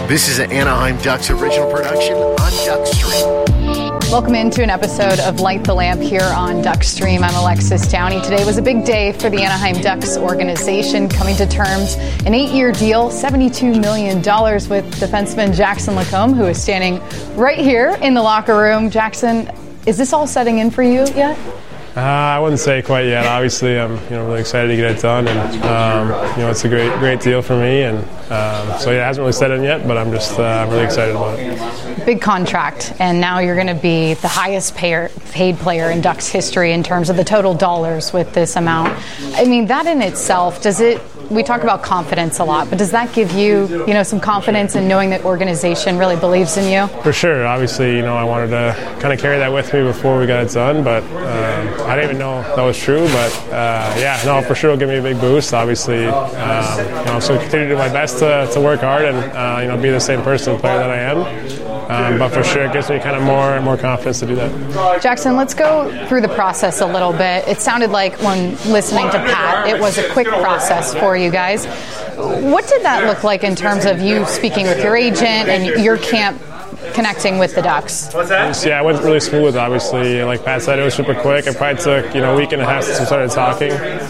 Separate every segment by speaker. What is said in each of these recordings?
Speaker 1: This is an Anaheim Ducks original production on Duckstream.
Speaker 2: Welcome into an episode of Light the Lamp here on Duckstream. I'm Alexis Downey. Today was a big day for the Anaheim Ducks organization, coming to terms an 8-year deal, $72 million with defenseman Jackson Lacombe, who is standing right here in the locker room. Jackson, is this all setting in for you yet?
Speaker 3: I wouldn't say quite yet. Obviously, I'm really excited to get it done, and it's a great deal for me. And so it hasn't really set in yet, but I'm really excited about it.
Speaker 2: Big contract, and now you're going to be the highest paid player in Ducks history in terms of the total dollars with this amount. I mean, that in itself, we talk about confidence a lot, but does that give you, some confidence in knowing that organization really believes in you?
Speaker 3: For sure. Obviously, I wanted to kind of carry that with me before we got it done, but I didn't even know that was true. But for sure it'll give me a big boost. Obviously, so continue to do my best to work hard and be the same person, player that I am. But for sure, it gives me kind of more confidence to do that.
Speaker 2: Jackson, let's go through the process a little bit. It sounded like when listening to Pat, it was a quick process for you guys. What did that look like in terms of you speaking with your agent and your camp connecting with the Ducks?
Speaker 3: Yeah, it went really smooth, obviously. Like Pat said, it was super quick. It probably took, a week and a half since we started talking.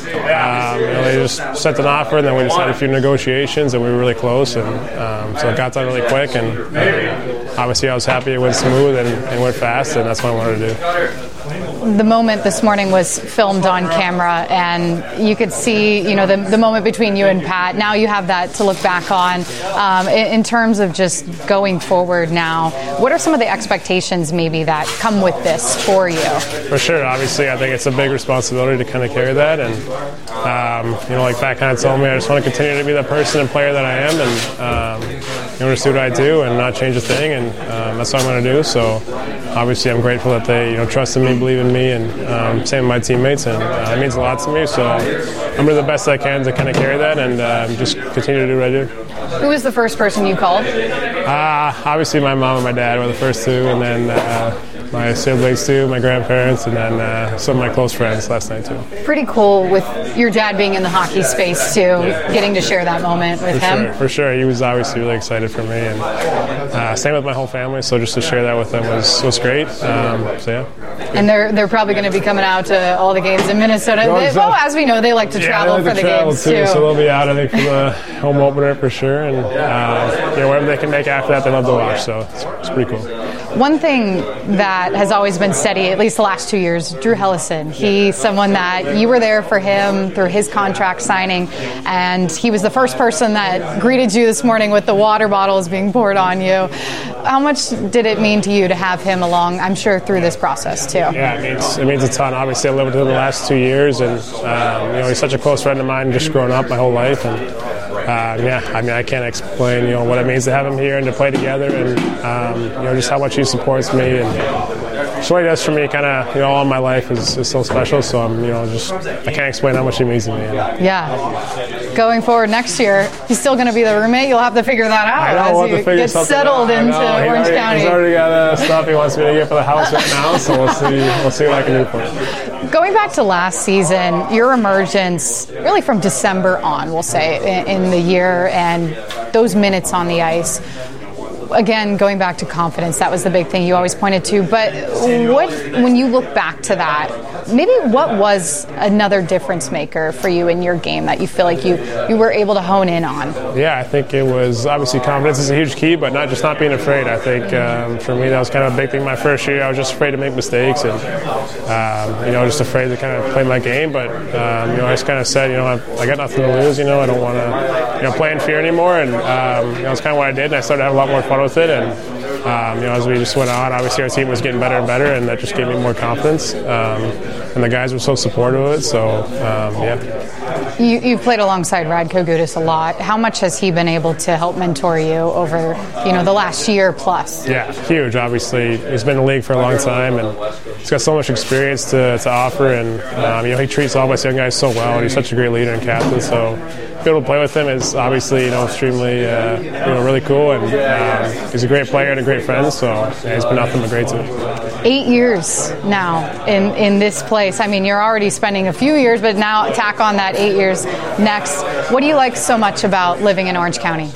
Speaker 3: They just sent an offer, and then we just had a few negotiations, and we were really close. And so it got done really quick, and obviously I was happy it went smooth and went fast, and that's what I wanted to do.
Speaker 2: The moment this morning was filmed on camera, and you could see, the moment between you and Pat. Now you have that to look back on. In terms of just going forward now, what are some of the expectations maybe that come with this for you?
Speaker 3: For sure. Obviously, I think it's a big responsibility to kind of carry that. And, like Pat kind of told me, I just want to continue to be the person and player that I am, and just do what I do and not change a thing. And that's what I'm going to do. So obviously I'm grateful that they trust in me, believe in me, and same with my teammates, and it means a lot to me. So I'm doing the best I can to kind of carry that and just continue to do what I do.
Speaker 2: Who was the first person you called?
Speaker 3: Obviously my mom and my dad were the first two, and then my siblings too, my grandparents, and then some of my close friends last night too.
Speaker 2: Pretty cool with your dad being in the hockey space too, getting to share that moment with him.
Speaker 3: For sure. He was obviously really excited for me, and same with my whole family, so just to share that with them was great.
Speaker 2: And they're probably going to be coming out to all the games in Minnesota. Well, as we know, they like to travel for the games too.
Speaker 3: So they'll be out, I think, for the home opener for sure, and whatever they can make after that, they love to watch, so it's pretty cool.
Speaker 2: One thing that has always been steady, at least the last 2 years, Drew Helleson. He's someone that you were there for him through his contract signing, and he was the first person that greeted you this morning with the water bottles being poured on you. How much did it mean to you to have him along, I'm sure, through this process too?
Speaker 3: Yeah, it means a ton. Obviously, I lived with him the last 2 years, and he's such a close friend of mine just growing up my whole life. And I can't explain, what it means to have him here and to play together, and just how much he supports me, and just what he does for me, kind of, all my life is so special. So I can't explain how much he means to me.
Speaker 2: Yeah. Going forward next year, he's still going to be the roommate. You'll have to figure that out as you get settled into Orange County.
Speaker 3: He's already got stuff he wants me to get for the house right now, so we'll see what I can do for him.
Speaker 2: Going back to last season, your emergence really from December on, we'll say, in the year, and those minutes on the ice. Again, going back to confidence, that was the big thing you always pointed to. But when you look back to that, maybe what was another difference maker for you in your game that you feel like you were able to hone in on?
Speaker 3: Yeah, I think it was obviously confidence is a huge key, but not being afraid. I think for me that was kind of a big thing my first year. I was just afraid to make mistakes and just afraid to kind of play my game. But I just kind of said, I got nothing to lose. I don't want to play in fear anymore. And that's kind of what I did. And I started to have a lot more fun with it. And as we just went on, obviously our team was getting better and better, and that just gave me more confidence. And the guys were so supportive of it. So
Speaker 2: You've played alongside Radko Gudas a lot. How much has he been able to help mentor you over, the last year plus?
Speaker 3: Yeah, huge. Obviously, he's been in the league for a long time, and he's got so much experience to offer. And he treats all of us young guys so well. And he's such a great leader and captain. So be able to play with him is obviously extremely really cool. And he's a great player and a great friend. So he's been nothing but great to me.
Speaker 2: 8 years now in this place. I mean, you're already spending a few years, but now tack on that 8 years next. What do you like so much about living in Orange County?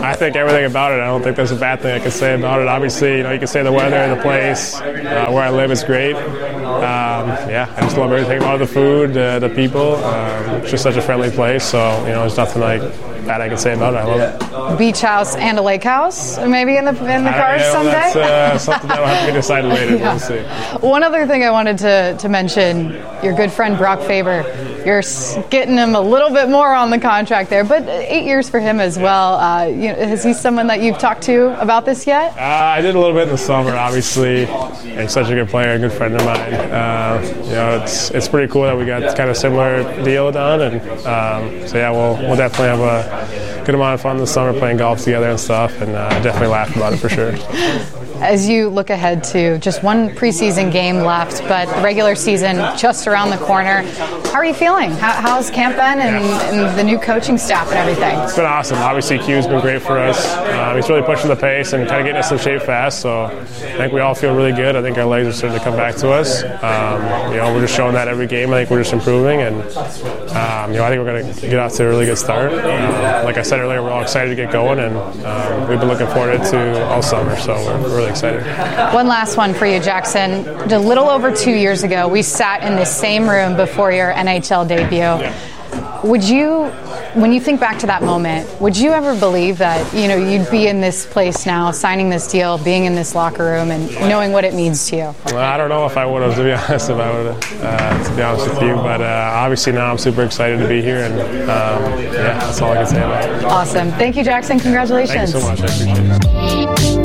Speaker 3: I think everything about it. I don't think there's a bad thing I can say about it. Obviously, you can say the weather, the place, where I live is great. I just love everything about the food, the people. It's just such a friendly place. So, there's nothing bad I can say about it. I love it.
Speaker 2: Beach house and a lake house, maybe in the cars someday?
Speaker 3: That's something that'll have to be decided later.
Speaker 2: Yeah.
Speaker 3: We'll see.
Speaker 2: One other thing I wanted to mention, your good friend Brock Faber, you're getting him a little bit more on the contract there, but 8 years for him as well. Is he someone that you've talked to about this yet?
Speaker 3: I did a little bit in the summer, obviously. He's such a good player, a good friend of mine. It's pretty cool that we got kind of similar deal done, and we'll definitely have a good amount of fun this summer playing golf together and stuff, and definitely laugh about it for sure.
Speaker 2: As you look ahead to just one preseason game left, but the regular season just around the corner, how are you feeling? How's camp been and the new coaching staff and everything?
Speaker 3: It's been awesome. Obviously, Q's been great for us. He's really pushing the pace and kind of getting us in shape fast, so I think we all feel really good. I think our legs are starting to come back to us. We're just showing that every game. I think we're just improving, and I think we're going to get off to a really good start. Like I said earlier, we're all excited to get going, and we've been looking forward to all summer, so we're really excited.
Speaker 2: One last one for you, Jackson. A little over 2 years ago, we sat in this same room before your NHL debut.
Speaker 3: Yeah.
Speaker 2: Would you, when you think back to that moment, would you ever believe that, you'd be in this place now, signing this deal, being in this locker room, and knowing what it means to you?
Speaker 3: Well, I don't know if I would have, to be honest, with you. But obviously now I'm super excited to be here, and that's all I can say about it.
Speaker 2: Awesome. Thank you, Jackson. Congratulations.
Speaker 3: Thank you so much. I appreciate it.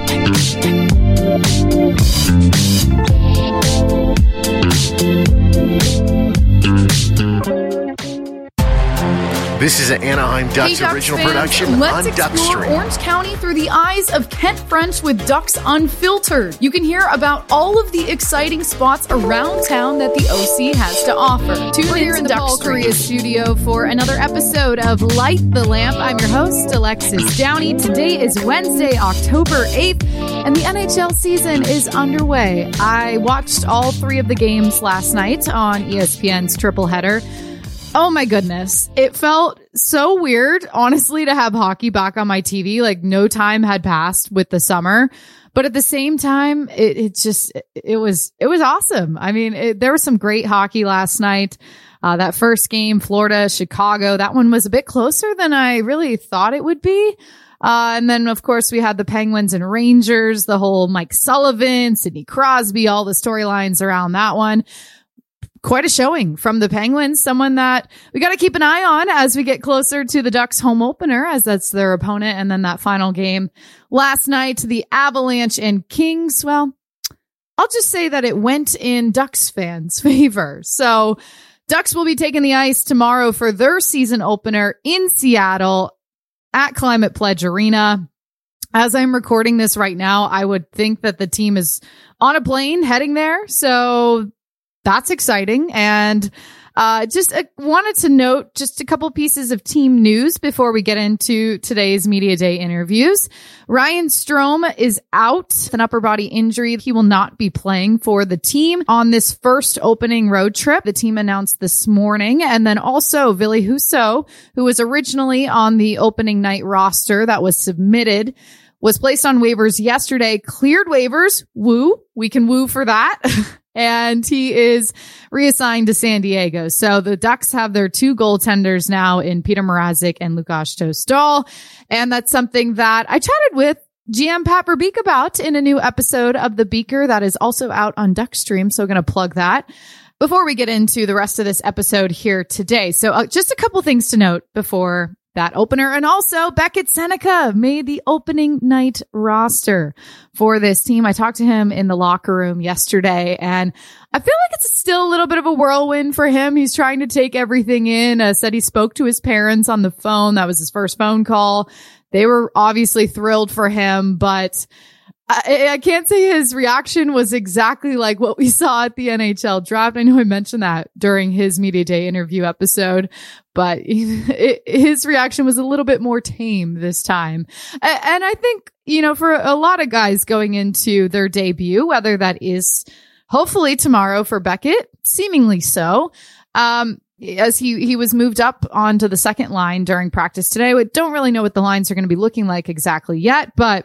Speaker 1: This is an Anaheim Ducks original production
Speaker 4: let's
Speaker 1: on Duck
Speaker 4: explore
Speaker 1: Stream.
Speaker 4: Orange County through the eyes of Kent French with Ducks Unfiltered. You can hear about all of the exciting spots around town that the OC has to offer. We're here in the Paul Korea studio for another episode of Light the Lamp. I'm your host, Alexis Downey. Today is Wednesday, October 8th, and the NHL season is underway. I watched all 3 of the games last night on ESPN's triple header. Oh my goodness. It felt so weird, honestly, to have hockey back on my TV. Like no time had passed with the summer, but at the same time, it was awesome. I mean, there was some great hockey last night. That first game, Florida, Chicago, that one was a bit closer than I really thought it would be. And then, of course, we had the Penguins and Rangers, the whole Mike Sullivan, Sidney Crosby, all the storylines around that one. Quite a showing from the Penguins, someone that we got to keep an eye on as we get closer to the Ducks home opener, as that's their opponent. And then that final game last night, the Avalanche and Kings. Well, I'll just say that it went in Ducks fans' favor. So Ducks will be taking the ice tomorrow for their season opener in Seattle at Climate Pledge Arena. As I'm recording this right now, I would think that the team is on a plane heading there. So that's exciting. And just wanted to note just a couple pieces of team news before we get into today's Media Day interviews. Ryan Strome is out with an upper body injury. He will not be playing for the team on this first opening road trip. The team announced this morning. And then also Ville Husso, who was originally on the opening night roster that was submitted, was placed on waivers yesterday, cleared waivers. Woo. We can woo for that. And he is reassigned to San Diego. So the Ducks have their 2 goaltenders now in Peter Mrazek and Lukáš Dostál. And that's something that I chatted with GM Pat Verbeek about in a new episode of The Beaker that is also out on Duckstream. So I'm going to plug that before we get into the rest of this episode here today. So just a couple things to note before that opener. And also Beckett Seneca made the opening night roster for this team. I talked to him in the locker room yesterday, and I feel like it's still a little bit of a whirlwind for him. He's trying to take everything in. Said he spoke to his parents on the phone. That was his first phone call. They were obviously thrilled for him, but I can't say his reaction was exactly like what we saw at the NHL draft. I know I mentioned that during his Media Day interview episode, but his reaction was a little bit more tame this time. And I think, for a lot of guys going into their debut, whether that is hopefully tomorrow for Beckett, seemingly so, as he was moved up onto the second line during practice today. We don't really know what the lines are going to be looking like exactly yet, but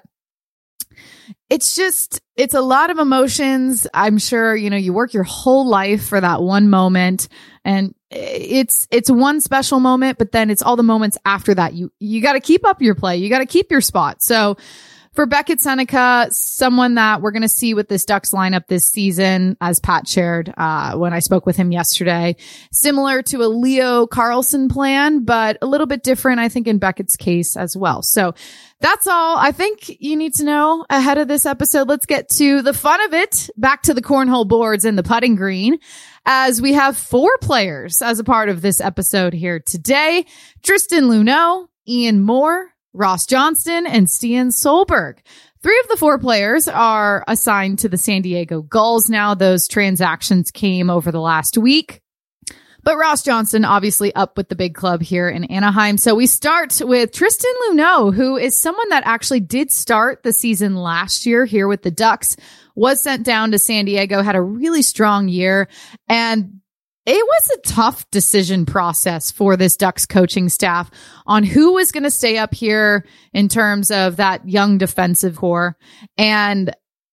Speaker 4: it's a lot of emotions. I'm sure, you work your whole life for that one moment, and it's one special moment, but then it's all the moments after that. You got to keep up your play. You got to keep your spot. So for Beckett Sennecke, someone that we're going to see with this Ducks lineup this season, as Pat shared when I spoke with him yesterday, similar to a Leo Carlsson plan, but a little bit different, I think, in Beckett's case as well. So that's all I think you need to know ahead of this episode. Let's get to the fun of it. Back to the cornhole boards and the putting green, as we have 4 players as a part of this episode here today. Tristan Luneau, Ian Moore, Ross Johnston, and Stian Solberg. 3 of the 4 players are assigned to the San Diego Gulls now. Those transactions came over the last week. But Ross Johnston obviously up with the big club here in Anaheim. So we start with Tristan Luneau, who is someone that actually did start the season last year here with the Ducks, was sent down to San Diego, had a really strong year, and it was a tough decision process for this Ducks coaching staff on who was going to stay up here in terms of that young defensive core. And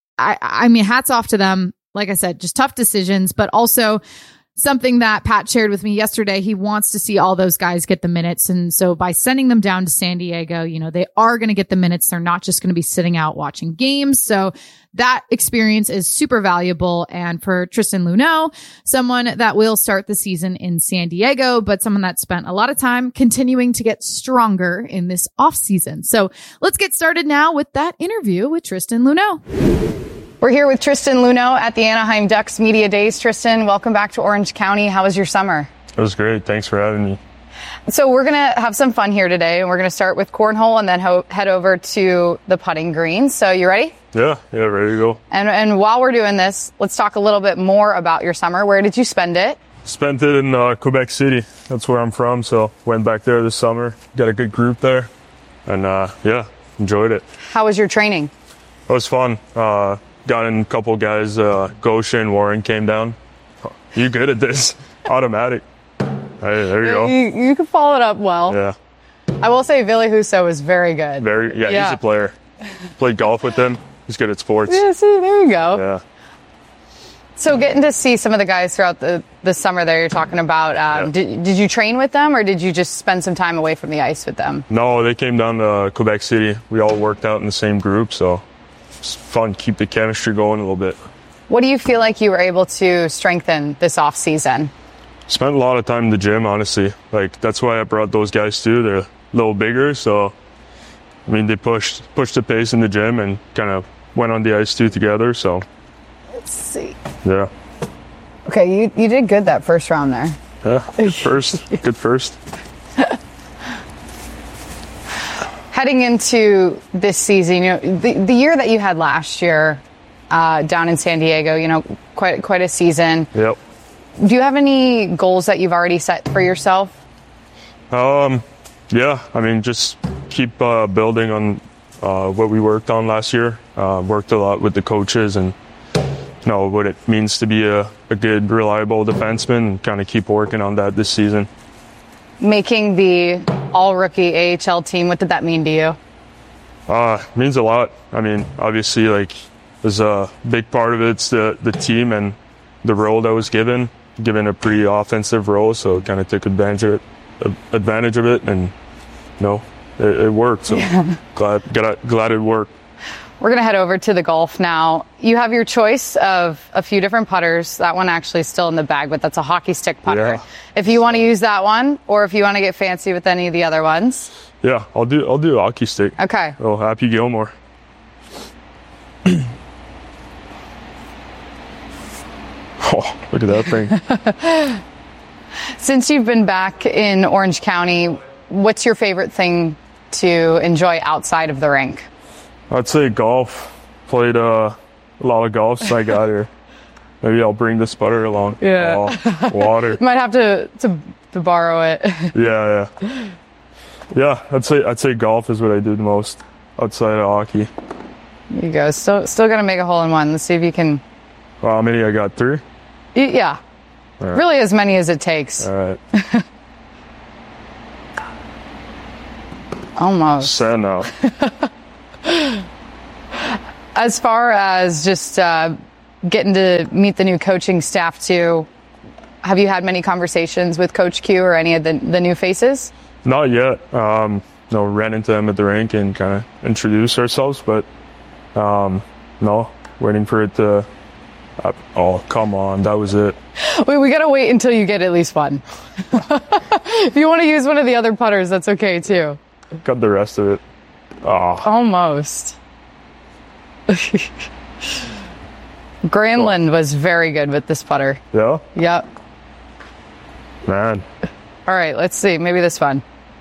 Speaker 4: I mean, hats off to them. Like I said, just tough decisions, but also something that Pat shared with me yesterday. He wants to see all those guys get the minutes. And so by sending them down to San Diego, they are going to get the minutes. They're not just going to be sitting out watching games. So that experience is super valuable. And for Tristan Luneau, someone that will start the season in San Diego, but someone that spent a lot of time continuing to get stronger in this off season. So let's get started now with that interview with Tristan Luneau.
Speaker 2: We're here with Tristan Luneau at the Anaheim Ducks Media Days. Tristan, welcome back to Orange County. How was your summer?
Speaker 5: It was great. Thanks for having me.
Speaker 2: So we're going to have some fun here today, and we're going to start with cornhole and then head over to the putting green. So you ready?
Speaker 5: Yeah, ready to go.
Speaker 2: And while we're doing this, let's talk a little bit more about your summer. Where did you spend it?
Speaker 5: Spent it in Quebec City. That's where I'm from, so went back there this summer. Got a good group there, and enjoyed it.
Speaker 2: How was your training?
Speaker 5: It was fun. Got in a couple guys. Goshen, Warren came down. You good at this? Automatic. Hey, there you go.
Speaker 2: You can follow it up well.
Speaker 5: Yeah.
Speaker 2: I will say Ville Husso was very good.
Speaker 5: He's a player. Played golf with him. He's good at sports.
Speaker 2: Yeah, see, there you go.
Speaker 5: Yeah.
Speaker 2: So getting to see some of the guys throughout the summer there you're talking about, did you train with them, or did you just spend some time away from the ice with them?
Speaker 5: No, they came down to Quebec City. We all worked out in the same group, so it's fun. Keep the chemistry going a little bit.
Speaker 2: What do you feel like you were able to strengthen this off season?
Speaker 5: Spent a lot of time in the gym, honestly. That's why I brought those guys too. They're a little bigger, so I mean they pushed the pace in the gym and kind of went on the ice too together. So
Speaker 2: let's see.
Speaker 5: Yeah.
Speaker 2: Okay, you did good that first round there.
Speaker 5: Yeah, good first.
Speaker 2: Heading into this season, the year that you had last year down in San Diego, quite a season.
Speaker 5: Yep.
Speaker 2: Do you have any goals that you've already set for yourself?
Speaker 5: Yeah, I mean, just keep building on what we worked on last year. Worked a lot with the coaches and know what it means to be a good, reliable defenseman, and kind of keep working on that this season.
Speaker 2: Making the all-rookie AHL team, what did that mean to you?
Speaker 5: It means a lot. I mean, obviously, there's a big part of it's the team and the role that was given a pretty offensive role, so kind of took advantage of it, and it worked. So yeah. glad it worked.
Speaker 2: We're going to head over to the golf now. You have your choice of a few different putters. That one actually is still in the bag, but that's a hockey stick putter. Yeah. If you want to use that one, or if you want to get fancy with any of the other ones.
Speaker 5: Yeah, I'll do a hockey stick.
Speaker 2: Okay.
Speaker 5: Oh, Happy Gilmore. Oh, look at that thing.
Speaker 2: Since you've been back in Orange County, what's your favorite thing to enjoy outside of the rink?
Speaker 5: I'd say golf. Played a lot of golf since I got here. Maybe I'll bring this putter along.
Speaker 2: Yeah.
Speaker 5: Oh, water.
Speaker 2: Might have to borrow it.
Speaker 5: Yeah. Yeah, I'd say golf is what I do the most outside of hockey.
Speaker 2: There you go. Still gonna make a hole in one. Let's see if you can.
Speaker 5: How many I got? 3?
Speaker 2: Yeah.
Speaker 5: right.
Speaker 2: Really as many as it takes.
Speaker 5: All right.
Speaker 2: Almost.
Speaker 5: Set now.
Speaker 2: As far as just getting to meet the new coaching staff too, have you had many conversations with Coach Q or any of the new faces?
Speaker 5: Not yet. Ran into them at the rink and kind of introduced ourselves, but no, waiting for it to. Oh, come on, that was it.
Speaker 2: We got to wait until you get at least one. If you want to use one of the other putters, that's okay too.
Speaker 5: Got the rest of it. Oh.
Speaker 2: Almost. Granlund was very good with this putter.
Speaker 5: Yeah?
Speaker 2: Yep.
Speaker 5: Man.
Speaker 2: All right, let's see. Maybe this one.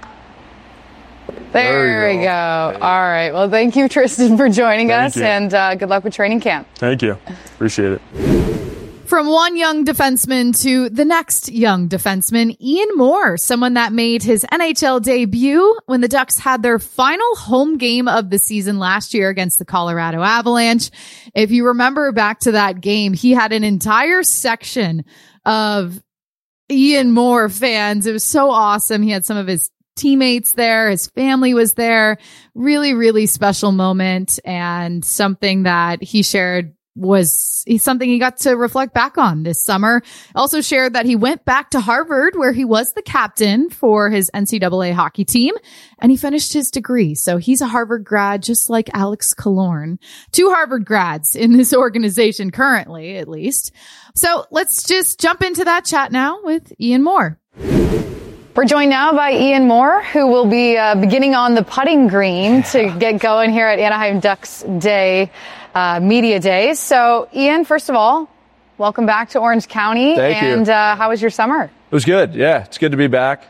Speaker 2: There we go. All right. Well, thank you, Tristan, for joining us, and good luck with training camp.
Speaker 5: Thank you. Appreciate it.
Speaker 4: From one young defenseman to the next young defenseman, Ian Moore, someone that made his NHL debut when the Ducks had their final home game of the season last year against the Colorado Avalanche. If you remember back to that game, he had an entire section of Ian Moore fans. It was so awesome. He had some of his teammates there. His family was there. Really, really special moment, and something that he shared was something he got to reflect back on this summer. Also shared that he went back to Harvard, where he was the captain for his NCAA hockey team, and he finished his degree. So he's a Harvard grad, just like Alex Killorn. 2 Harvard grads in this organization currently, at least. So let's just jump into that chat now with Ian Moore.
Speaker 2: We're joined now by Ian Moore, who will be beginning on the putting green to get going here at Anaheim Ducks Day, Media Days. So, Ian, first of all, welcome back to Orange County.
Speaker 6: Thank you.
Speaker 2: And how was your summer?
Speaker 6: It was good. Yeah, it's good to be back.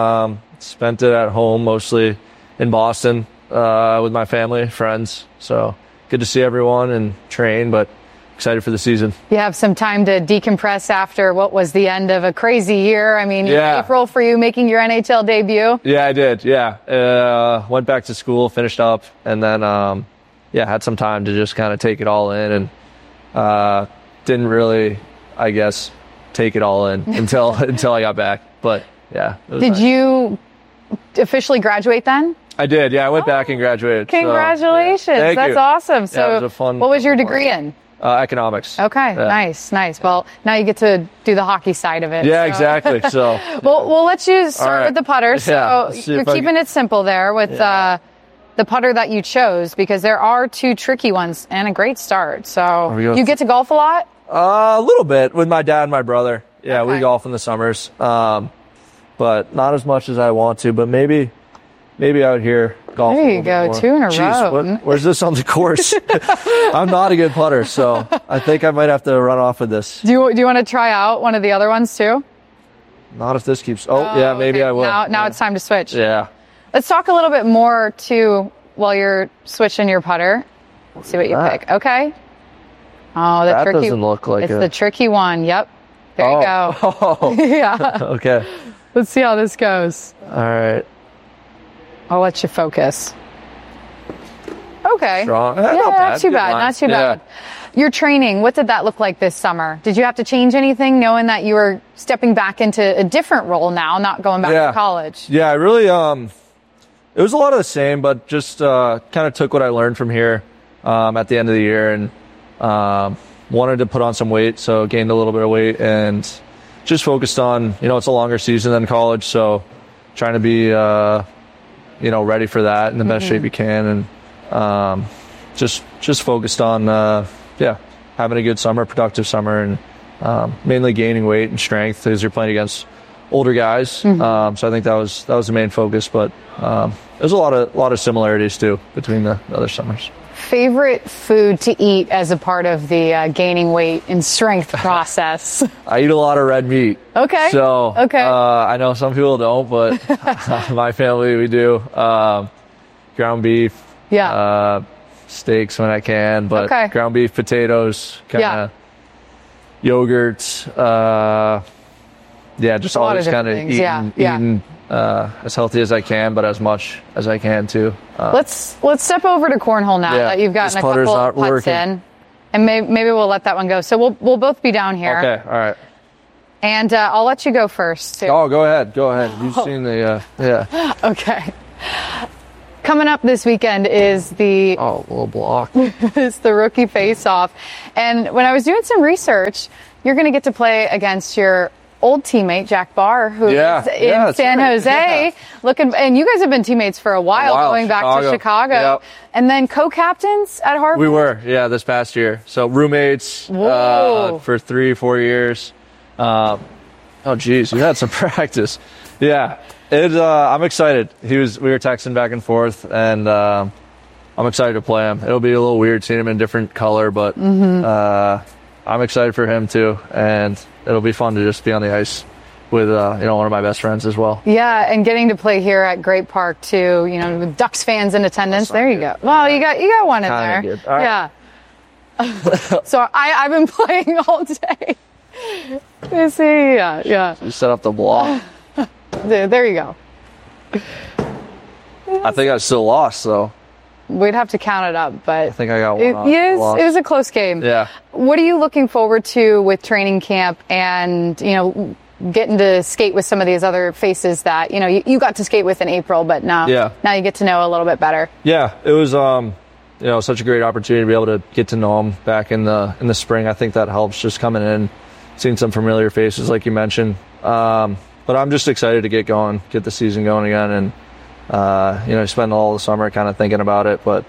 Speaker 6: Spent it at home, mostly in Boston with my family, friends. So good to see everyone and train, but excited for the season.
Speaker 2: You have some time to decompress after what was the end of a crazy year. I mean, April for you making your NHL debut.
Speaker 6: Yeah, I did. Yeah. Went back to school, finished up, and then, had some time to just kind of take it all in, and didn't really, I guess, take it all in until I got back. But, yeah.
Speaker 2: Did you officially graduate then?
Speaker 6: I did. Yeah, I went back and graduated.
Speaker 2: Congratulations.
Speaker 6: So, yeah.
Speaker 2: That's awesome. So
Speaker 6: it was a fun,
Speaker 2: what was your degree in?
Speaker 6: Economics.
Speaker 2: Okay,
Speaker 6: yeah.
Speaker 2: Nice. Well, now you get to do the hockey side of it.
Speaker 6: Yeah, exactly. So
Speaker 2: we'll let you start with the putter. So you're keeping it simple there with the putter that you chose, because there are 2 tricky ones and a great start. So you get to golf a lot?
Speaker 6: A little bit with my dad and my brother. Yeah,
Speaker 2: okay.
Speaker 6: We golf in the summers, but not as much as I want to. But maybe out here golf.
Speaker 2: There you go, 2 in a row.
Speaker 6: Where's this on the course? I'm not a good putter, so I think I might have to run off with this.
Speaker 2: Do you want to try out one of the other ones too?
Speaker 6: Not if this keeps. Maybe
Speaker 2: okay.
Speaker 6: I will.
Speaker 2: Now it's time to switch.
Speaker 6: Yeah.
Speaker 2: Let's talk a little bit more too while you're switching your putter. Let's see what you pick. Okay. Oh,
Speaker 6: that doesn't look like
Speaker 2: it's the tricky one. Yep. There you go.
Speaker 6: Oh.
Speaker 2: Yeah.
Speaker 6: Okay.
Speaker 2: Let's see how this goes.
Speaker 6: All right.
Speaker 2: I'll let you focus. Okay.
Speaker 6: Strong.
Speaker 2: Yeah, not too bad. Your training, what did that look like this summer? Did you have to change anything, knowing that you were stepping back into a different role now, not going back to college?
Speaker 6: Yeah, I really, it was a lot of the same, but just kind of took what I learned from here at the end of the year, and wanted to put on some weight, so gained a little bit of weight, and just focused on, it's a longer season than college, so trying to be, ready for that in the best shape you can, and just focused on, having a good summer, productive summer, and mainly gaining weight and strength as you're playing against older guys. So I think that was the main focus, but there's a lot of similarities too between the other summers.
Speaker 2: Favorite food to eat as a part of the gaining weight and strength process?
Speaker 6: I eat a lot of red meat.
Speaker 2: Okay.
Speaker 6: So I know some people don't, but my family, we do. Ground beef.
Speaker 2: Yeah.
Speaker 6: Steaks when I can, but ground beef, potatoes, kind of yogurts. Just always kind of eating as healthy as I can, but as much as I can too.
Speaker 2: Let's step over to cornhole now that you've gotten a couple putts in, and maybe we'll let that one go. So we'll both be down here.
Speaker 6: Okay, all right.
Speaker 2: And I'll let you go first, too.
Speaker 6: Oh, go ahead. You've seen the, yeah.
Speaker 2: Okay. Coming up this weekend is the
Speaker 6: little block.
Speaker 2: is the rookie face-off. And when I was doing some research, you're going to get to play against your old teammate, Jack Barr, who is in San Jose. And you guys have been teammates for a while going back to Chicago. Yep. And then co-captains at Harvard?
Speaker 6: We were, this past year. So roommates for 3-4 years. We had some practice. Yeah. I'm excited. We were texting back and forth, and I'm excited to play him. It'll be a little weird seeing him in a different color, but I'm excited for him too, and it'll be fun to just be on the ice with one of my best friends as well.
Speaker 2: Yeah, and getting to play here at Great Park too. With Ducks fans in attendance. There you go. Well, you got one in there.
Speaker 6: Good. All right.
Speaker 2: Yeah. So I've been playing all day. You see, yeah.
Speaker 6: You set up the block.
Speaker 2: There you go.
Speaker 6: I think I still lost, though.
Speaker 2: We'd have to count it up, but
Speaker 6: I think I got one.
Speaker 2: It was a close game.
Speaker 6: Yeah.
Speaker 2: What are you looking forward to with training camp and, getting to skate with some of these other faces that, you got to skate with in April, but now you get to know a little bit better? Yeah,
Speaker 6: it was, such a great opportunity to be able to get to know them back in the spring. I think that helps just coming in, seeing some familiar faces like you mentioned. But I'm just excited to get the season going again, and spend all the summer kind of thinking about it. But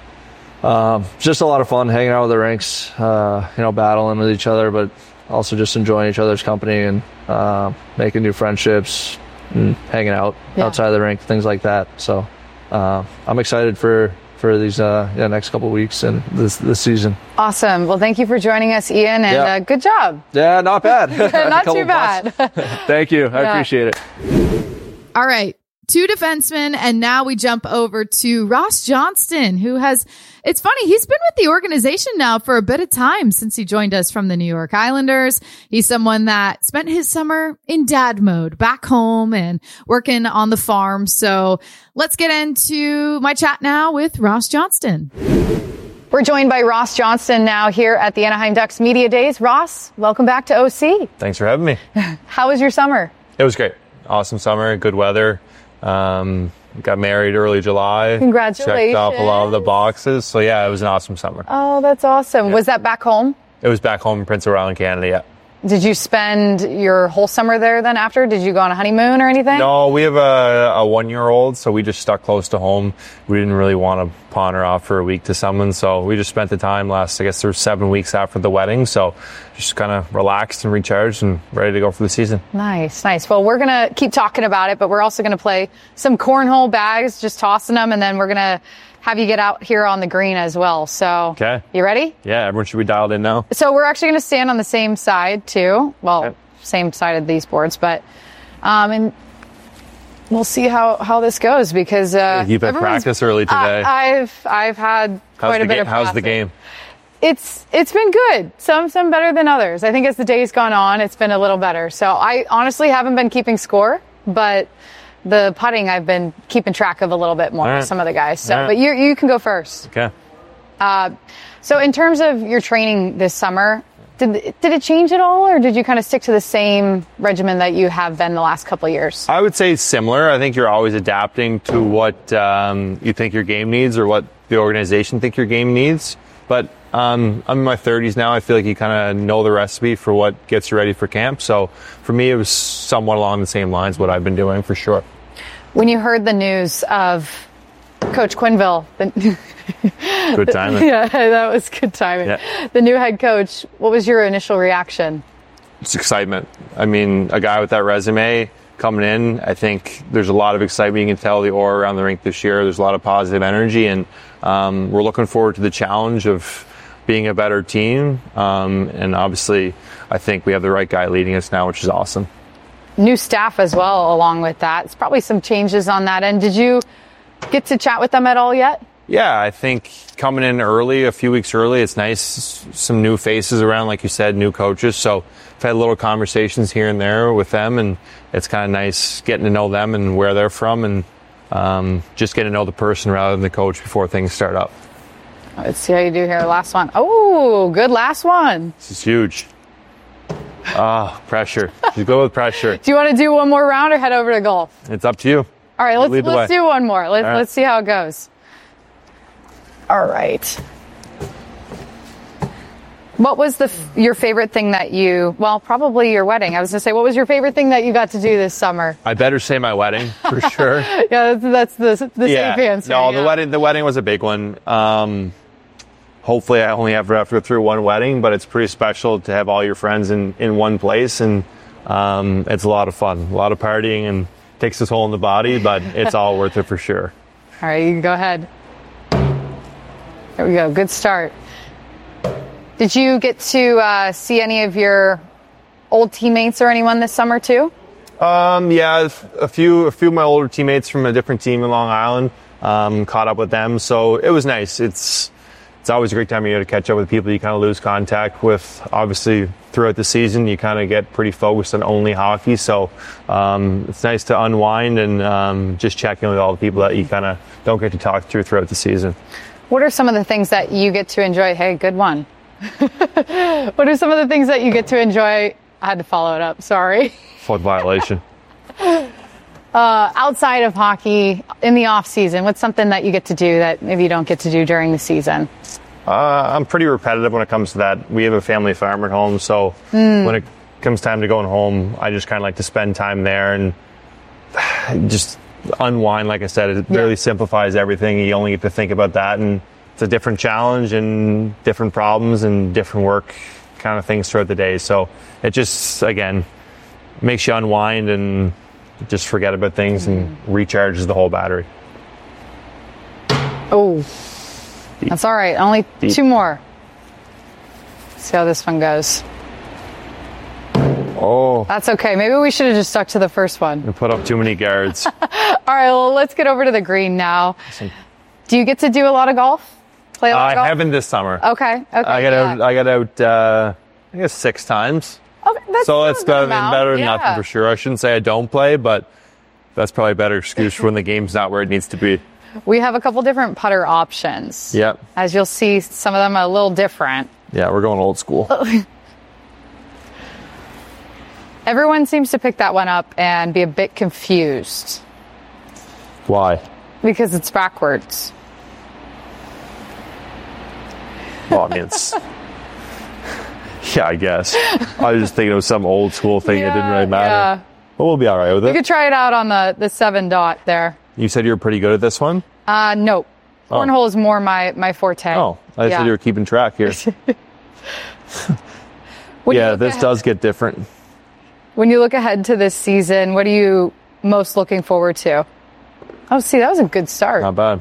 Speaker 6: just a lot of fun hanging out with the rinks, battling with each other, but also just enjoying each other's company and making new friendships and hanging out outside the rink, things like that. So I'm excited for these next couple of weeks and this season.
Speaker 2: Awesome. Well, thank you for joining us, Ian, and good job.
Speaker 6: Yeah, not bad.
Speaker 2: Not too bad.
Speaker 6: Thank you. I appreciate it.
Speaker 4: All right. 2 defensemen, and now we jump over to Ross Johnston, it's funny, he's been with the organization now for a bit of time since he joined us from the New York Islanders. He's someone that spent his summer in dad mode back home and working on the farm. So let's get into my chat now with Ross Johnston.
Speaker 2: We're joined by Ross Johnston now here at the Anaheim Ducks Media Days. Ross, welcome back to OC.
Speaker 7: Thanks for having me.
Speaker 2: How was your summer?
Speaker 7: It was great. Awesome summer, good weather. Got married early July.
Speaker 2: Congratulations.
Speaker 7: Checked off a lot of the boxes. So yeah, it was an awesome summer.
Speaker 2: Oh, that's awesome. Yeah. Was that back home?
Speaker 7: It was back home in Prince Edward Island, Canada, yeah.
Speaker 2: Did you spend your whole summer there then after? Did you go on a honeymoon or anything?
Speaker 7: No, we have a 1-year-old, so we just stuck close to home. We didn't really want to pawn her off for a week to someone, so we just spent the time there was 7 weeks after the wedding, so just kind of relaxed and recharged and ready to go for the season.
Speaker 2: Nice. Well, we're going to keep talking about it, but we're also going to play some cornhole bags, just tossing them, and then we're going to have you get out here on the green as well. So,
Speaker 7: okay.
Speaker 2: You ready?
Speaker 7: Yeah, everyone should be dialed in now.
Speaker 2: So we're actually going to stand on the same side too. Well, same side of these boards, but and we'll see how this goes because
Speaker 7: you've had practice early today.
Speaker 2: I've had quite a bit of practice.
Speaker 7: How's the game?
Speaker 2: It's been good. Some better than others. I think as the day's gone on, it's been a little better. So I honestly haven't been keeping score, but the putting I've been keeping track of a little bit more with some of the guys. So, but you can go first.
Speaker 7: Okay.
Speaker 2: So in terms of your training this summer, did it change at all, or did you kind of stick to the same regimen that you have been the last couple of years?
Speaker 7: I would say similar. I think you're always adapting to what you think your game needs or what the organization think your game needs. But I'm in my 30s now. I feel like you kind of know the recipe for what gets you ready for camp. So for me, it was somewhat along the same lines what I've been doing for sure.
Speaker 2: When you heard the news of Coach Quenneville,
Speaker 7: good timing.
Speaker 2: Yeah, that was good timing.
Speaker 7: Yeah.
Speaker 2: The new head coach, what was your initial reaction?
Speaker 7: It's excitement. I mean, a guy with that resume coming in, I think there's a lot of excitement. You can tell the aura around the rink this year. There's a lot of positive energy, and we're looking forward to the challenge of being a better team. And obviously, I think we have the right guy leading us now, which is awesome.
Speaker 2: New staff as well, along with that. It's probably some changes on that end. Did you get to chat with them at all yet?
Speaker 7: Yeah, I think coming in early, a few weeks early, it's nice. Some new faces around, like you said, new coaches. So I've had little conversations here and there with them, and it's kind of nice getting to know them and where they're from, and just getting to know the person rather than the coach before things start up.
Speaker 2: Let's see how you do here. Last one. Oh, good last one.
Speaker 7: This is huge. Pressure. Just go with pressure.
Speaker 2: Do you want to do one more round or head over to golf?
Speaker 7: It's up to you.
Speaker 2: All right, let's do one more. Let's see how it goes. All right. What was your favorite thing that probably your wedding. I was going to say, what was your favorite thing that you got to do this summer?
Speaker 7: I better say my wedding, for sure.
Speaker 2: Yeah, that's the safe answer.
Speaker 7: No,
Speaker 2: yeah.
Speaker 7: the wedding was a big one. Hopefully I only have to go through one wedding, but it's pretty special to have all your friends in one place, and it's a lot of fun, a lot of partying, and takes its toll on the body, but it's all worth it for sure.
Speaker 2: All right, you can go ahead. There we go. Good start. Did you get to see any of your old teammates or anyone this summer too?
Speaker 7: Yeah, a few of my older teammates from a different team in Long Island. Caught up with them, so it was nice. It's always a great time of year to catch up with people you kind of lose contact with. Obviously, throughout the season, you kind of get pretty focused on only hockey, so it's nice to unwind and just check in with all the people that you kind of don't get to talk to throughout the season.
Speaker 2: What are some of the things that you get to enjoy? Hey, good one. What are some of the things that you get to enjoy? I had to follow it up. Sorry.
Speaker 7: Fourth violation.
Speaker 2: Outside of hockey, in the off season, what's something that you get to do that maybe you don't get to do during the season?
Speaker 7: I'm pretty repetitive when it comes to that. We have a family farm at home, so when it comes time to going home, I just kind of like to spend time there and just unwind. Like I said, it really simplifies everything. You only get to think about that, and it's a different challenge and different problems and different work kind of things throughout the day. So it just, again, makes you unwind and just forget about things and recharges the whole battery.
Speaker 2: Oh, that's all right. Only two more. See how this one goes.
Speaker 7: Oh.
Speaker 2: That's okay. Maybe we should have just stuck to the first one.
Speaker 7: We put up too many guards.
Speaker 2: All right, well, let's get over to the green now.
Speaker 7: Awesome.
Speaker 2: Do you get to do a lot of golf? Play a lot of golf?
Speaker 7: I haven't this summer.
Speaker 2: Okay.
Speaker 7: I got out, I guess 6 times.
Speaker 2: Okay,
Speaker 7: that's better than
Speaker 2: yeah.
Speaker 7: nothing for sure. I shouldn't say I don't play, but that's probably a better excuse for when the game's not where it needs to be.
Speaker 2: We have a couple different putter options.
Speaker 7: Yep.
Speaker 2: As you'll see, some of them are a little different.
Speaker 7: Yeah, we're going old school.
Speaker 2: Everyone seems to pick that one up and be a bit confused.
Speaker 7: Why?
Speaker 2: Because it's backwards.
Speaker 7: Well, I mean, it's... Yeah, I guess. I was just thinking it was some old school thing. It didn't really matter.
Speaker 2: Yeah.
Speaker 7: But we'll be all right with it.
Speaker 2: You could try it out on the 7 dot there.
Speaker 7: You said you were pretty good at this one?
Speaker 2: No. Cornhole is more my forte.
Speaker 7: Oh, I said you were keeping track here. Yeah, this does get different.
Speaker 2: When you look ahead to this season, what are you most looking forward to? Oh, see, that was a good start.
Speaker 7: Not bad.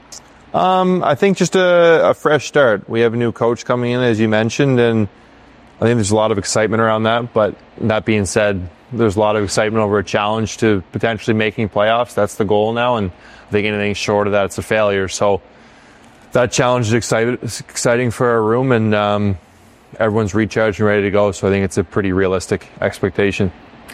Speaker 7: I think just a fresh start. We have a new coach coming in, as you mentioned, and I think there's a lot of excitement around that. But that being said, there's a lot of excitement over a challenge to potentially making playoffs. That's the goal now, and I think anything short of that, it's a failure. So that challenge is exciting for our room, and everyone's recharged and ready to go. So I think it's a pretty realistic expectation.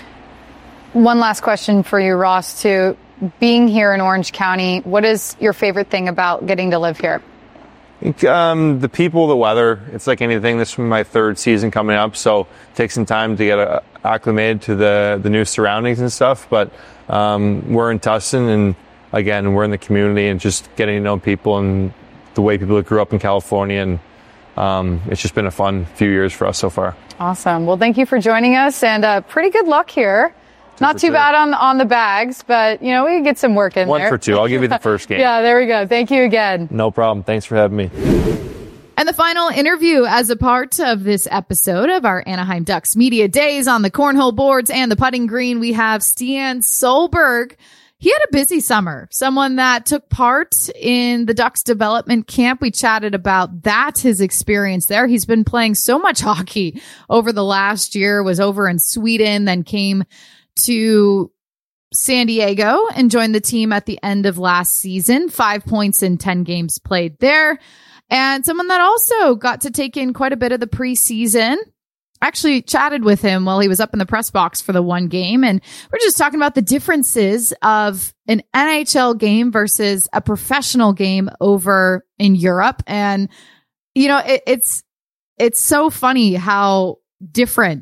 Speaker 2: One last question for you, Ross, too. Being here in Orange County, what is your favorite thing about getting to live here?
Speaker 7: I think, the people, the weather. It's like anything. This is my 3rd season coming up, so it takes some time to get acclimated to the new surroundings and stuff. But we're in Tustin, and again, we're in the community and just getting to know people and the way people that grew up in California. And it's just been a fun few years for us so far.
Speaker 2: Awesome. Well, thank you for joining us, and pretty good luck here. Not too bad on the bags, but, we can get some work in there.
Speaker 7: 1 for 2. I'll give you the first game.
Speaker 2: Yeah, there we go. Thank you again.
Speaker 7: No problem. Thanks for having me.
Speaker 4: And the final interview as a part of this episode of our Anaheim Ducks Media Days on the cornhole boards and the putting green, we have Stian Solberg. He had a busy summer, someone that took part in the Ducks development camp. We chatted about that, his experience there. He's been playing so much hockey over the last year, was over in Sweden, then came to San Diego and joined the team at the end of last season. 5 points in 10 games played there. And someone that also got to take in quite a bit of the preseason. Actually chatted with him while he was up in the press box for the one game. And we're just talking about the differences of an NHL game versus a professional game over in Europe. And, it's so funny how different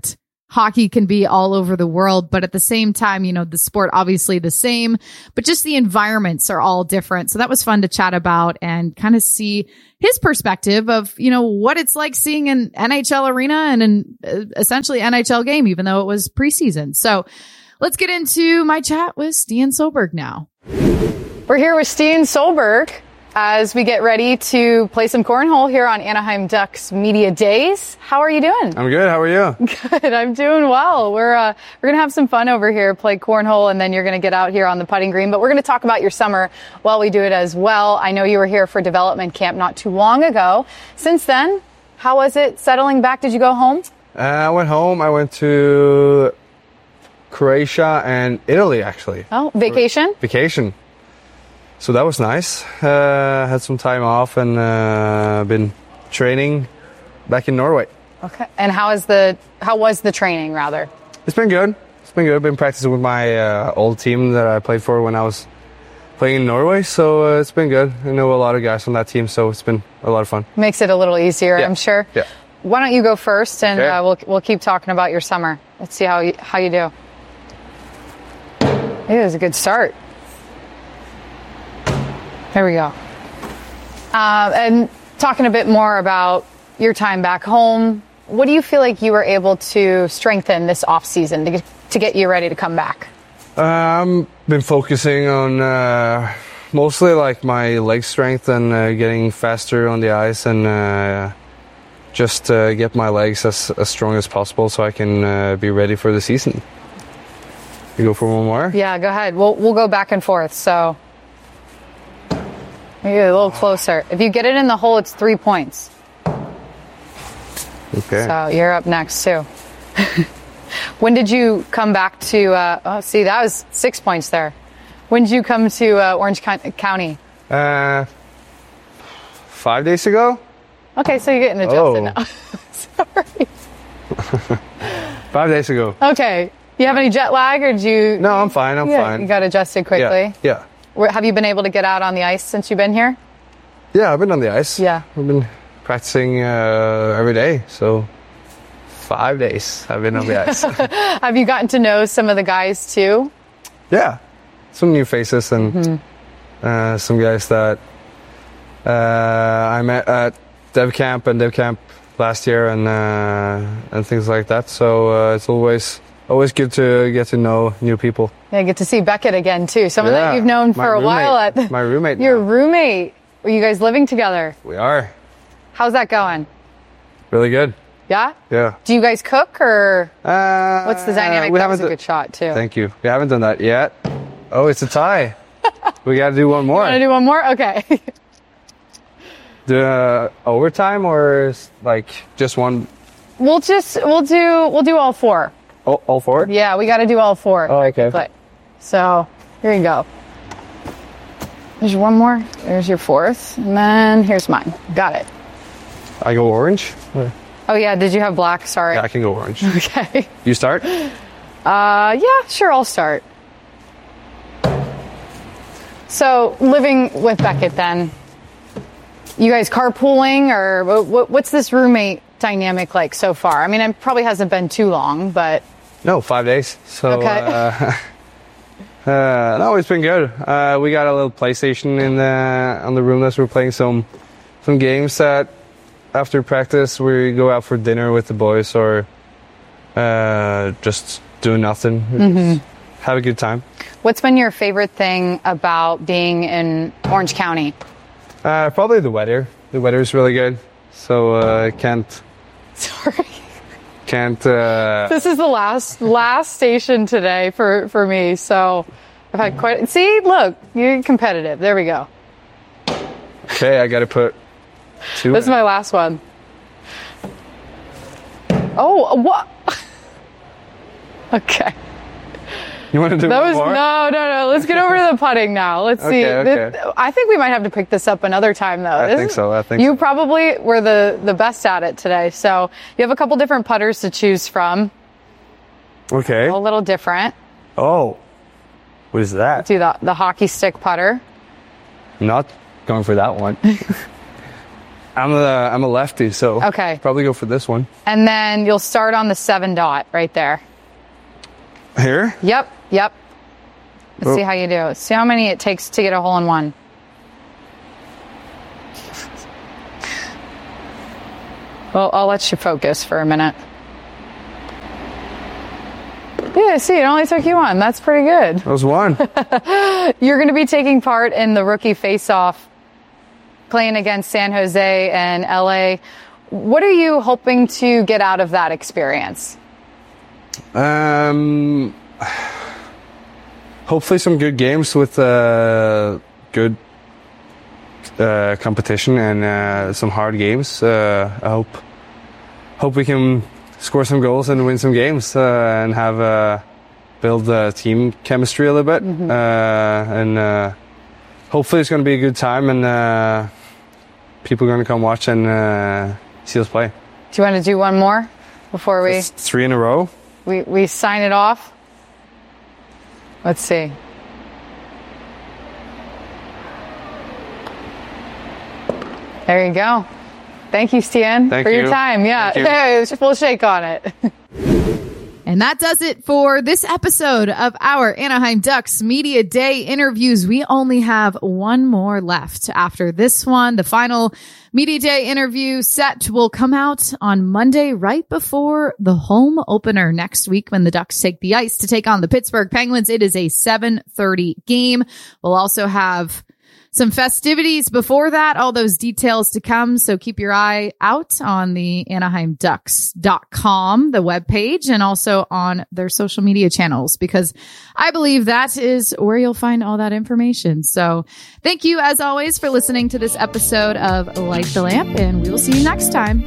Speaker 4: hockey can be all over the world, but at the same time, you know, the sport obviously the same, but just the environments are all different. So that was fun to chat about and kind of see his perspective of, you know, what it's like seeing an NHL arena and an essentially NHL game, even though it was preseason. So let's get into my chat with Stian Solberg now.
Speaker 2: We're here with Stian Solberg as we get ready to play some cornhole here on Anaheim Ducks Media Days. How are you doing?
Speaker 8: I'm good. How are you?
Speaker 2: Good. I'm doing well. We're going to have some fun over here, play cornhole, and then you're going to get out here on the putting green. But we're going to talk about your summer while we do it as well. I know you were here for development camp not too long ago. Since then, how was it settling back? Did you go home?
Speaker 8: I went home. I went to Croatia and Italy, actually.
Speaker 2: Oh, vacation?
Speaker 8: Vacation. So that was nice. Had some time off and been training back in Norway.
Speaker 2: Okay. And how was the training, rather?
Speaker 8: It's been good. I've been practicing with my old team that I played for when I was playing in Norway. So it's been good. I know a lot of guys from that team, so it's been a lot of fun.
Speaker 2: Makes it a little easier, I'm sure.
Speaker 8: Yeah.
Speaker 2: Why don't you go first, and
Speaker 8: Okay.
Speaker 2: we'll keep talking about your summer. Let's see how you do. It was a good start. There we go. And talking a bit more about your time back home, what do you feel like you were able to strengthen this off season to get you ready to come back?
Speaker 8: Been focusing on mostly like my leg strength and getting faster on the ice and just get my legs as strong as possible so I can be ready for the season. You go for one more?
Speaker 2: Yeah, go ahead. We'll go back and forth. So maybe a little closer. If you get it in the hole, it's 3 points.
Speaker 8: Okay.
Speaker 2: So you're up next too. When did you come back to? See, that was 6 points there. When did you come to Orange County?
Speaker 8: 5 days ago.
Speaker 2: Okay, so you're getting adjusted now. Sorry.
Speaker 8: 5 days ago.
Speaker 2: Okay. You have any jet lag, or did you?
Speaker 8: No, I'm fine. I'm fine.
Speaker 2: You got adjusted quickly.
Speaker 8: Yeah.
Speaker 2: Have you been able to get out on the ice since you've been here?
Speaker 8: Yeah, I've been on the ice.
Speaker 2: Yeah.
Speaker 8: I've been practicing every day. So 5 days I've been on the ice.
Speaker 2: Have you gotten to know some of the guys too?
Speaker 8: Yeah. Some new faces and some guys that I met at Dev Camp last year and things like that. So it's always good to get to know new people.
Speaker 2: Yeah, get to see Beckett again too. Someone that you've known for a while.
Speaker 8: My roommate.
Speaker 2: Your
Speaker 8: now.
Speaker 2: roommate. Were you guys living together?
Speaker 8: We are.
Speaker 2: How's that going?
Speaker 8: Really good.
Speaker 2: Yeah?
Speaker 8: Yeah.
Speaker 2: Do you guys cook, or what's the dynamic? That was a good shot too.
Speaker 8: Thank you. We haven't done that yet. Oh, it's a tie. We got to do one more.
Speaker 2: Want to do one more? Okay.
Speaker 8: Do overtime or like just one?
Speaker 2: We'll do all four.
Speaker 8: All four?
Speaker 2: Yeah, we got to do all four.
Speaker 8: Oh, okay.
Speaker 2: But, so here you go. There's one more. There's your fourth, and then here's mine. Got it.
Speaker 8: I go orange.
Speaker 2: Oh yeah, did you have black? Sorry.
Speaker 8: Yeah, I can go orange.
Speaker 2: Okay.
Speaker 8: You start?
Speaker 2: Yeah, sure, I'll start. So, living with Beckett then, you guys carpooling, or what's this roommate dynamic like so far? I mean, it probably hasn't been too long, but...
Speaker 8: No, 5 days. So,
Speaker 2: okay.
Speaker 8: no, it's been good. We got a little PlayStation on the room as we're playing some games that after practice we go out for dinner with the boys or just do nothing.
Speaker 2: Mm-hmm.
Speaker 8: Have a good time.
Speaker 2: What's been your favorite thing about being in Orange County?
Speaker 8: Probably the weather. The weather is really good. So can't.
Speaker 2: Sorry.
Speaker 8: Can't.
Speaker 2: This is the last station today for me. So I've had quite. See, look, you're competitive. There we go.
Speaker 8: Okay, I got to put 2.
Speaker 2: This is my last one. Oh, what? Okay.
Speaker 8: You want to do
Speaker 2: that
Speaker 8: one
Speaker 2: was
Speaker 8: more?
Speaker 2: No. Let's get over to the putting now. Let's see.
Speaker 8: Okay.
Speaker 2: I think we might have to pick this up another time, though.
Speaker 8: I think so.
Speaker 2: You probably were the best at it today. So you have a couple different putters to choose from.
Speaker 8: Okay.
Speaker 2: A little different.
Speaker 8: Oh, what is that?
Speaker 2: Do the hockey stick putter.
Speaker 8: Not going for that one. I'm a lefty, so
Speaker 2: Okay.
Speaker 8: probably go for this one.
Speaker 2: And then you'll start on the 7 dot right there.
Speaker 8: Here?
Speaker 2: Yep. Let's see how you do. See how many it takes to get a hole in one. Well, I'll let you focus for a minute. Yeah, see, it only took you one. That's pretty good.
Speaker 8: That was one.
Speaker 2: You're going to be taking part in the rookie face-off, playing against San Jose and LA. What are you hoping to get out of that experience?
Speaker 8: Hopefully some good games with good competition and some hard games. I hope we can score some goals and win some games and have build team chemistry a little bit. And hopefully it's going to be a good time and people are going to come watch and see us play.
Speaker 2: Do you want to do one more before we...
Speaker 8: It's 3 in a row.
Speaker 2: We sign it off? Let's see. There you go. Thank you, Stian, for your time. Yeah, we'll shake on it.
Speaker 4: And that does it for this episode of our Anaheim Ducks Media Day interviews. We only have one more left after this one. The final Media Day interview set will come out on Monday, right before the home opener next week when the Ducks take the ice to take on the Pittsburgh Penguins. It is a 7:30 game. We'll also have some festivities before that, all those details to come. So keep your eye out on the AnaheimDucks.com, the webpage, and also on their social media channels, because I believe that is where you'll find all that information. So thank you, as always, for listening to this episode of Light the Lamp, and we will see you next time.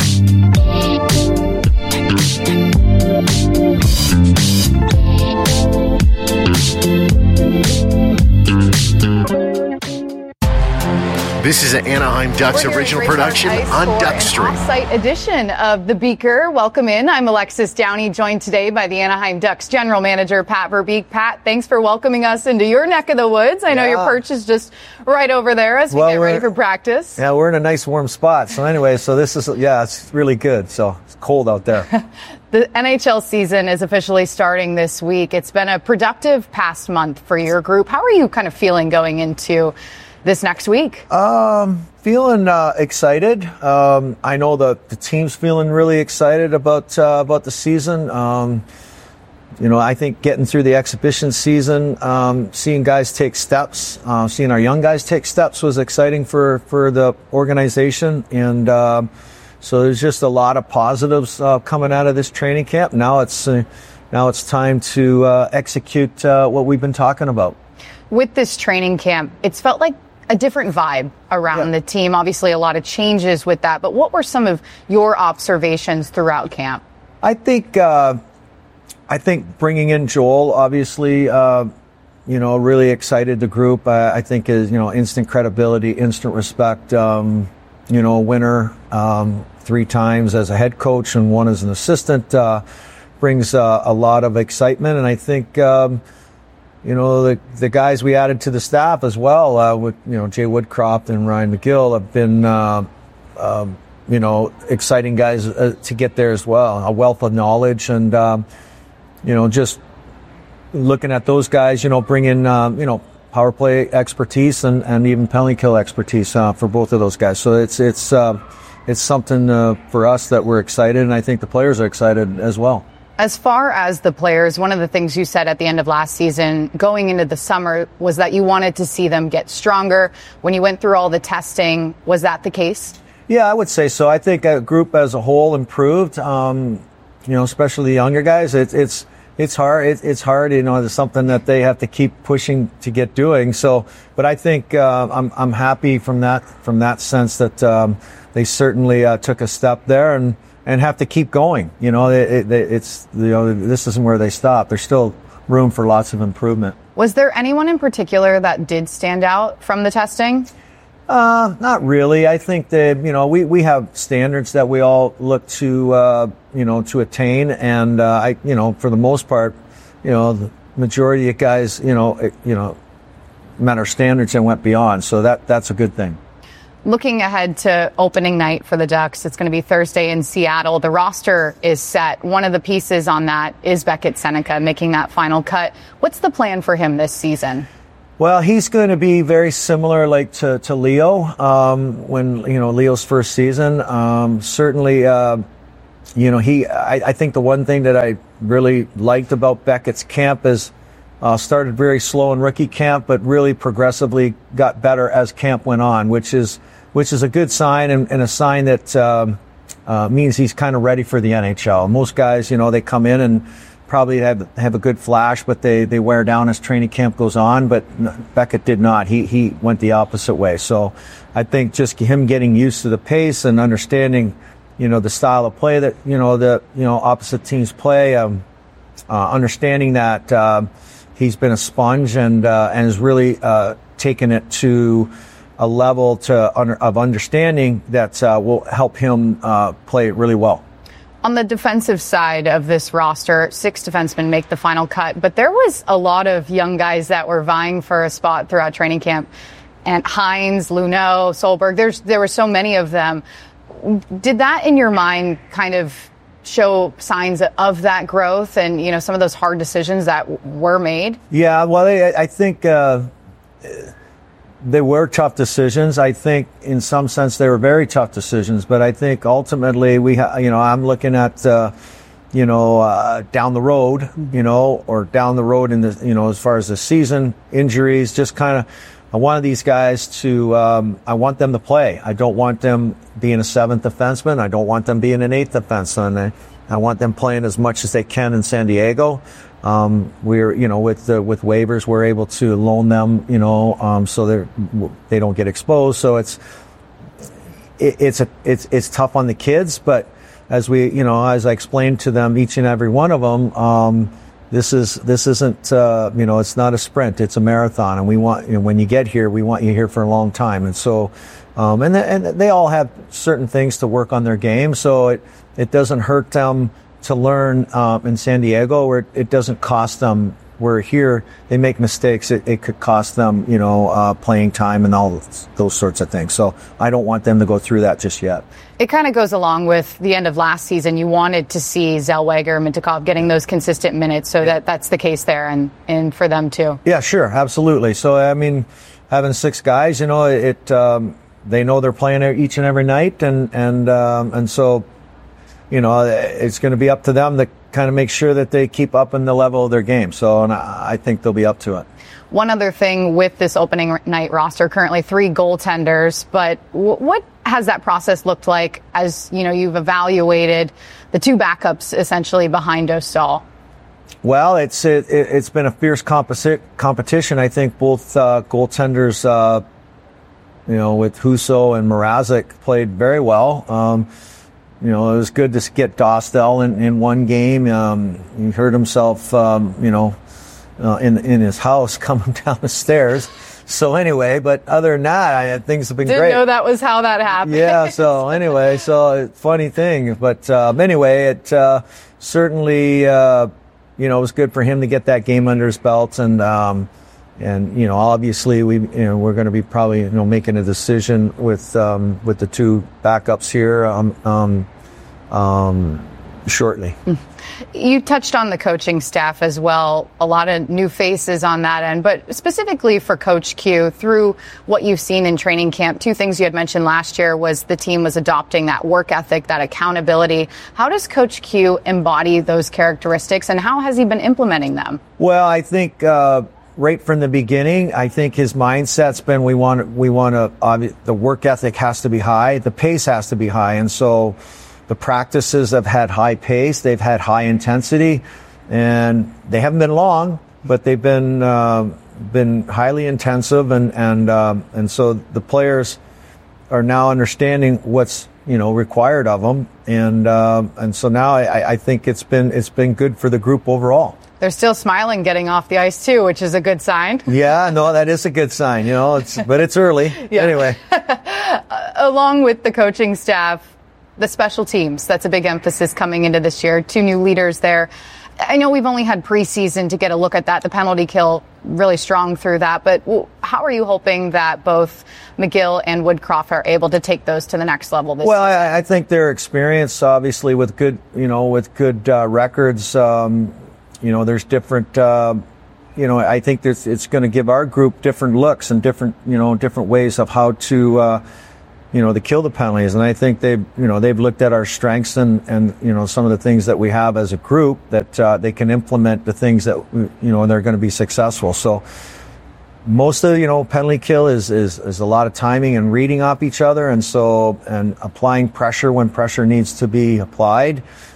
Speaker 1: This is an Anaheim Ducks original production on Duckstream.
Speaker 2: Off-site edition of The Beaker. Welcome in. I'm Alexis Downey, joined today by the Anaheim Ducks general manager, Pat Verbeek. Pat, thanks for welcoming us into your neck of the woods. I know your perch is just right over there as we get ready for practice.
Speaker 9: Yeah, we're in a nice warm spot. So anyway, this is, it's really good. So it's cold out there.
Speaker 2: The NHL season is officially starting this week. It's been a productive past month for your group. How are you kind of feeling going into this next week?
Speaker 9: Feeling excited. I know the team's feeling really excited about the season. I think getting through the exhibition season, seeing guys take steps, seeing our young guys take steps was exciting for the organization. And so there's just a lot of positives coming out of this training camp. Now it's time to execute what we've been talking about.
Speaker 2: With this training camp, it's felt like a different vibe around the team. Obviously, a lot of changes with that. But what were some of your observations throughout camp?
Speaker 9: I think bringing in Joel, obviously, really excited the group. I think is, instant credibility, instant respect. Winner 3 times as a head coach and 1 as an assistant brings a lot of excitement. And I think, the guys we added to the staff as well, with, Jay Woodcroft and Ryan McGill have been, exciting guys to get there as well. A wealth of knowledge and, just looking at those guys, bring in, power play expertise and even penalty kill expertise for both of those guys. So it's something for us that we're excited, and I think the players are excited as well.
Speaker 2: As far as the players, one of the things you said at the end of last season, going into the summer, was that you wanted to see them get stronger. When you went through all the testing, was that the case?
Speaker 9: Yeah, I would say so. I think a group as a whole improved, especially the younger guys. It's hard. It's hard, it's something that they have to keep pushing to get doing. So, but I think I'm happy from that sense that they certainly took a step there and have to keep going. This isn't where they stop. There's still room for lots of improvement.
Speaker 2: Was there anyone in particular that did stand out from the testing?
Speaker 9: Not really. I think that, we have standards that we all look to, to attain. And, for the most part, the majority of guys, met our standards and went beyond. So that's a good thing.
Speaker 2: Looking ahead to opening night for the Ducks, it's going to be Thursday in Seattle. The roster is set. One of the pieces on that is Beckett Seneca making that final cut. What's the plan for him this season?
Speaker 9: Well, he's going to be very similar, like to Leo when Leo's first season. Certainly, I think the one thing that I really liked about Beckett's camp is started very slow in rookie camp, but really progressively got better as camp went on, which is a good sign and a sign that means he's kind of ready for the NHL. Most guys, they come in and probably have a good flash, but they wear down as training camp goes on. But Beckett did not. He went the opposite way. So I think just him getting used to the pace and understanding, the style of play that opposite teams play, understanding that he's been a sponge and has really taken it to a level of understanding that will help him play really well.
Speaker 2: On the defensive side of this roster, 6 defensemen make the final cut, but there was a lot of young guys that were vying for a spot throughout training camp. And Hines, Luneau, Solberg, there were so many of them. Did that, in your mind, kind of show signs of that growth and, some of those hard decisions that were made? Yeah, well,
Speaker 9: I think they were tough decisions. I think in some sense they were very tough decisions, but I think ultimately I'm looking at, down the road, or down the road in the, as far as the season, injuries, just kind of, I wanted these guys to, I want them to play. I don't want them being a 7th defenseman. I don't want them being an 8th defenseman. I want them playing as much as they can in San Diego. We're, with waivers, we're able to loan them, so they don't get exposed. So it's tough on the kids, but as I explained to them, each and every one of them, this isn't, it's not a sprint, it's a marathon. And we want, when you get here, we want you here for a long time. And so, and they all have certain things to work on their game. So it doesn't hurt them to learn in San Diego, where it doesn't cost them. Where here they make mistakes, it could cost them, playing time and all those sorts of things. So I don't want them to go through that just yet.
Speaker 2: It kind of goes along with the end of last season. You wanted to see Zellweger, Mintyukov getting those consistent minutes, so that's the case there, and for them too.
Speaker 9: Yeah, sure, absolutely. So I mean, having 6 guys, they know they're playing each and every night, and so. It's going to be up to them to kind of make sure that they keep up in the level of their game. So, and I think they'll be up to it.
Speaker 2: One other thing with this opening night roster, currently 3 goaltenders, but what has that process looked like as, you've evaluated the 2 backups essentially behind Dostal?
Speaker 9: Well, it's been a fierce competition. I think both goaltenders, with Husso and Mrazek played very well. It was good to get Dostal in one game. He hurt himself, in his house coming down the stairs. So anyway, but other than that, things have been great.
Speaker 2: Didn't know that was how that happened.
Speaker 9: Yeah. So anyway, funny thing, but anyway, it certainly it was good for him to get that game under his belt, and obviously we're going to be probably making a decision with the 2 backups here shortly.
Speaker 2: You touched on the coaching staff as well. A lot of new faces on that end, but specifically for Coach Q, through what you've seen in training camp, 2 things you had mentioned last year was the team was adopting that work ethic, that accountability. How does Coach Q embody those characteristics, and how has he been implementing them?
Speaker 9: Well, I think right from the beginning, I think his mindset's been we want to the work ethic has to be high, the pace has to be high, and so the practices have had high pace, they've had high intensity, and they haven't been long, but they've been highly intensive, and so the players are now understanding what's required of them, and so now I think it's been good for the group overall.
Speaker 2: They're still smiling getting off the ice too, which is a good sign.
Speaker 9: Yeah, no, that is a good sign. But it's early. Yeah. Anyway.
Speaker 2: Along with the coaching staff, the special teams, that's a big emphasis coming into this year. 2 new leaders there. I know we've only had preseason to get a look at that. The penalty kill really strong through that. But how are you hoping that both McGill and Woodcroft are able to take those to the next level this season?
Speaker 9: I think their experience, obviously, with good records. There's different. I think it's going to give our group different looks and different ways of how to. To kill the penalties, and I think they've looked at our strengths and some of the things that we have as a group that they can implement the things that they're going to be successful. So most of penalty kill is a lot of timing and reading off each other, and applying pressure when pressure needs to be applied.